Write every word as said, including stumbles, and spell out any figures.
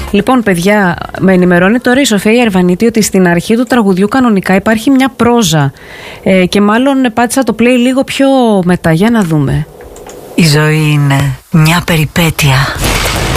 Λοιπόν, παιδιά, με ενημερώνει τώρα η Σοφία Ιερβανίτη ότι στην αρχή του τραγουδιού κανονικά υπάρχει μια πρόζα. Ε, και μάλλον πάτησα το play λίγο πιο μετά. Για να δούμε. Η ζωή είναι μια περιπέτεια.